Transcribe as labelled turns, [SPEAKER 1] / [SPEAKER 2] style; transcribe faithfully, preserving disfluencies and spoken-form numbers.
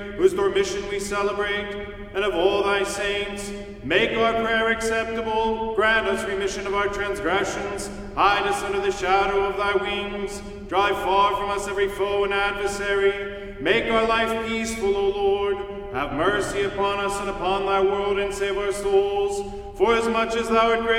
[SPEAKER 1] whose dormition we celebrate, and of all thy saints. Make our prayer acceptable. Grant us remission of our transgressions. Hide us under the shadow of thy wings. Drive far from us every foe and adversary. Make our life peaceful, O Lord. Have mercy upon us and upon thy world, and save our souls. For as much as thou art great,